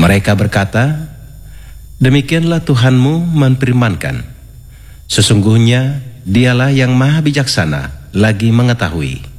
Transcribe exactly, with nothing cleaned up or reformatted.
Mereka berkata, demikianlah Tuhanmu menfirmankan, sesungguhnya Dialah yang maha bijaksana lagi mengetahui.